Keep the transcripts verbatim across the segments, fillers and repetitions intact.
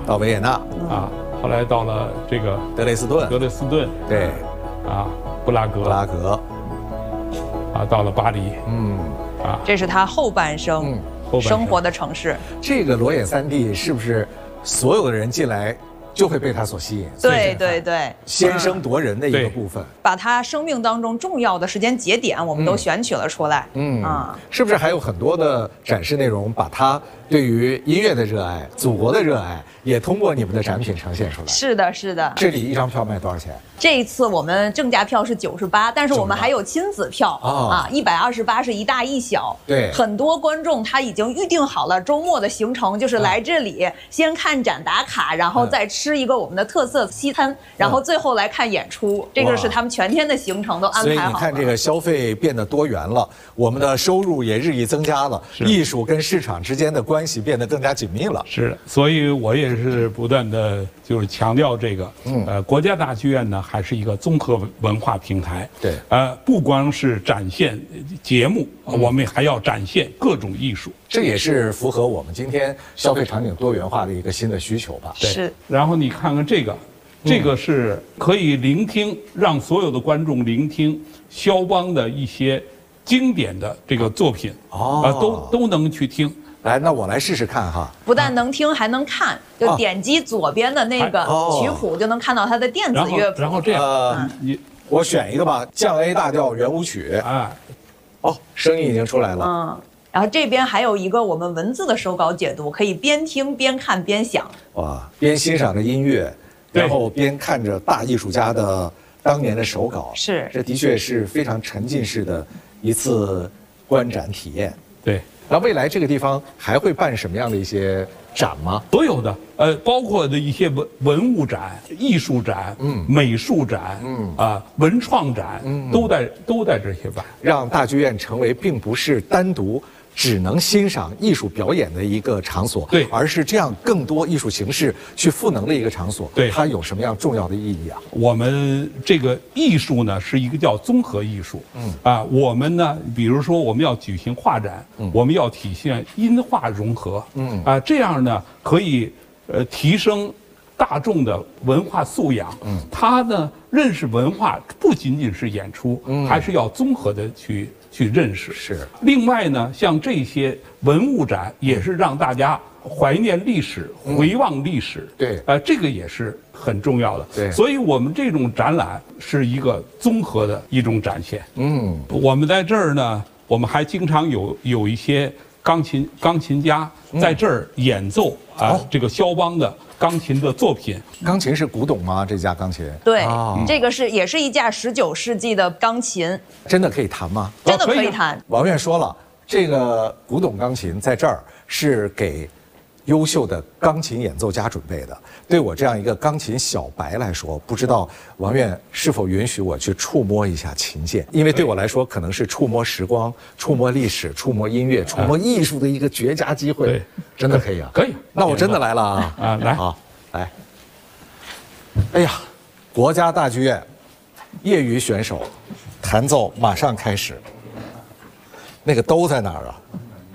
到维也纳啊，后来到了这个德累斯顿， 德累斯顿， 对， 啊，布拉格， 布拉格， 啊，到了巴黎， 嗯， 啊， 这是他后半生、 嗯、 后半生生活的城市。 这个罗眼三地是不是所有的人进来就会被他所吸引？ 对对对， 先声夺人的一个部分， 把他生命当中重要的时间节点，我们都选取了出来。 嗯啊， 是不是还有很多的展示内容，把他对于音乐的热爱、祖国的热爱，也通过你们的展品呈现出来？ 是的，是的。 这里一张票卖多少钱？ 这一次我们正价票是九十八，但是我们还有亲子票哦、 啊，一百二十八是一大一小。 对， 很多观众他已经预定好了周末的行程，就是来这里、嗯、先看展打卡，然后再吃一个我们的特色西餐，嗯、然后最后来看演出。这个是他们全天的行程都安排好了。 所以你看，这个消费变得多元了，我们的收入也日益增加了，艺术跟市场之间的关系变得更加紧密了。 是的，所以我也是不断的就是强调这个，嗯，呃，国家大剧院呢还是一个综合文化平台。 对， 呃，不光是展现节目，嗯、我们还要展现各种艺术。 这也是符合我们今天消费场景多元化的一个新的需求吧？ 对。 是。 然后你看看这个。这个是可以聆听，让所有的观众聆听肖邦的一些经典的这个作品，哦，啊，都都能去听。 来，那我来试试看哈。 不但能听，还能看，就点击左边的那个曲谱，就能看到它的电子乐谱。 然后这样，呃， 你我选一个吧，降 A 大调圆舞曲。哎，哦，声音已经出来了。 嗯。然后这边还有一个我们文字的手稿解读，可以边听边看边想。 哇，边欣赏着音乐。然后边看着大艺术家的当年的手稿， 是， 这的确是非常沉浸式的一次观展体验。 对， 那未来这个地方还会办什么样的一些展吗？ 所有的，呃，包括的一些文文物展、艺术展、嗯，美术展，嗯啊，文创展，嗯，都在都在这些办， 让大剧院成为并不是单独只能欣赏艺术表演的一个场所， 对， 而是这样更多艺术形式去赋能的一个场所， 对， 它有什么样重要的意义啊？ 我们这个艺术呢，是一个叫综合艺术，嗯啊，我们呢，比如说我们要举行画展，嗯，我们要体现音画融合，嗯啊，这样呢可以呃提升大众的文化素养，嗯，他呢认识文化不仅仅是演出，嗯，还是要综合的去。去认识是。 另外呢，像这些文物展也是让大家怀念历史、嗯、回望历史。 对， 呃，这个也是很重要的。 对， 所以我们这种展览是一个综合的一种展现。 嗯， 我们在这儿呢，我们还经常有有一些钢琴钢琴家在这儿演奏啊、嗯呃，这个肖邦的钢琴的作品。 钢琴是古董吗？这架钢琴？ 对，哦、这个是也是一架十九世纪的钢琴。 真的可以弹吗？ 真的可以弹。 王院说了，这个古董钢琴在这儿是给优秀的钢琴演奏家准备的。对我这样一个钢琴小白来说，不知道王院是否允许我去触摸一下琴键？因为对我来说，可能是触摸时光、触摸历史、触摸音乐、触摸艺术的一个绝佳机会。 对， 真的可以啊！ 可以。 那我真的来了啊！ 啊，来， 好，来。哎呀，国家大剧院业余选手弹奏马上开始。那个兜在哪儿啊？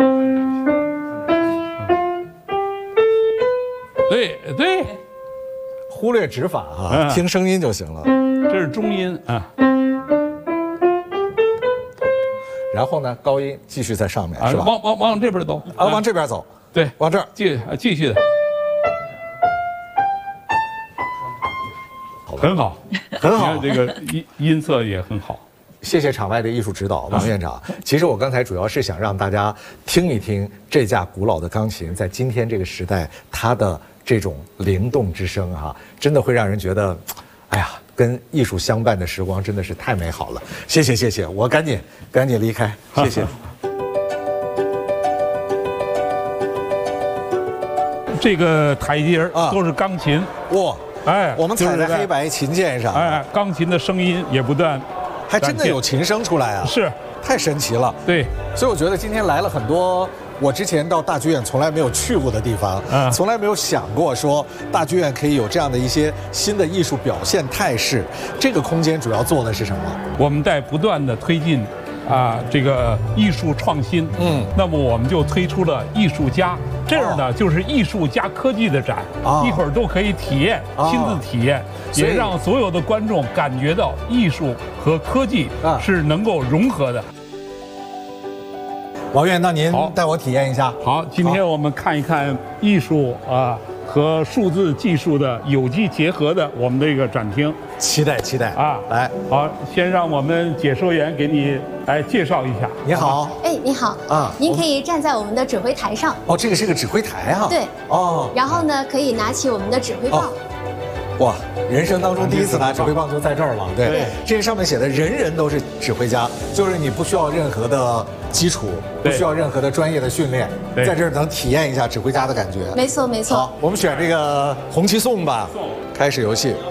对对， 忽略指法哈、啊，嗯、听声音就行了。 这是中音啊。 然后呢，高音继续在上面， 啊、 是吧？ 往往往这边走啊，往这边走。 对， 往这儿继继续的。很好， 很好， 这个音音色也很好。 谢谢场外的艺术指导，王院长。其实我刚才主要是想让大家听一听这架古老的钢琴在今天这个时代它的这种灵动之声哈、啊，真的会让人觉得，哎呀，跟艺术相伴的时光真的是太美好了。谢谢谢谢，我赶紧赶紧离开，谢谢。 这个台阶啊都是钢琴哇。哎，我们踩在黑白琴键上， 哎，钢琴的声音也不断， 还真的有琴声出来啊！ 是， 太神奇了。 对， 所以我觉得今天来了很多我之前到大剧院从来没有去过的地方，嗯，从来没有想过说大剧院可以有这样的一些新的艺术表现态势。这个空间主要做的是什么？ 我们在不断的推进啊，这个艺术创新。嗯，那么我们就推出了艺术家这样呢就是艺术加科技的展， 哦一会儿都可以体验，亲自体验， 所以也让所有的观众感觉到艺术和科技啊是能够融合的。 王院，那您好带我体验一下。 好，今天我们看一看艺术啊和数字技术的有机结合的我们的一个展厅期待期待啊。 来， 好，先让我们解说员给你来介绍一下。 你好。 哎，你好啊您可以站在我们的指挥台上， 哦，这个是个指挥台啊。 对。 哦。 然后呢，可以拿起我们的指挥棒。 哦哇，人生当中第一次拿指挥棒就在这儿了。对， 对这个上面写的人人都是指挥家，就是你不需要任何的基础，不对需要任何的专业的训练， 对在这儿能体验一下指挥家的感觉。 没错没错好，我们选这个红旗颂吧，开始游戏。